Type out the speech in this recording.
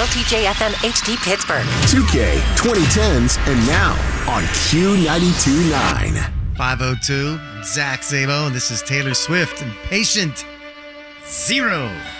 WLTJ-FM HD Pittsburgh. 2K 2010s and now on Q92.9. 502, Zach Zabo, and this is Taylor Swift and Patient Zero.